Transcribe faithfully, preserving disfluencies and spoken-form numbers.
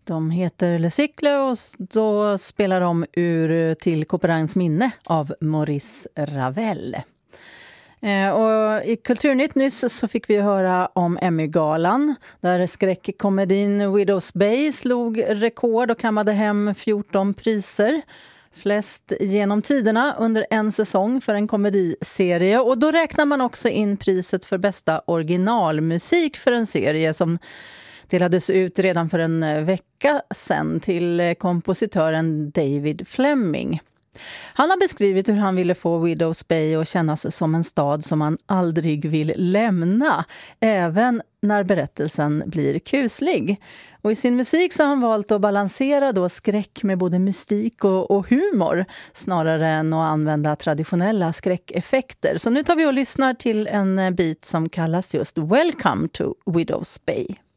De heter Le Cycle och då spelar de ur Till Couperins minne av Maurice Ravel. Eh, och i Kulturnytt nyss så fick vi höra om Emmy-galan där skräckkomedin Widow's Bay slog rekord och kammade hem fjorton priser. Flest genom tiderna under en säsong för en komediserie. Och då räknar man också in priset för bästa originalmusik för en serie som delades ut redan för en vecka sedan till kompositören David Fleming. Han har beskrivit hur han ville få Widow's Bay att kännas som en stad som man aldrig vill lämna, även när berättelsen blir kuslig. Och i sin musik så har han valt att balansera då skräck med både mystik och, och humor, snarare än att använda traditionella skräckeffekter. Så nu tar vi och lyssnar till en bit som kallas just Welcome to Widow's Bay.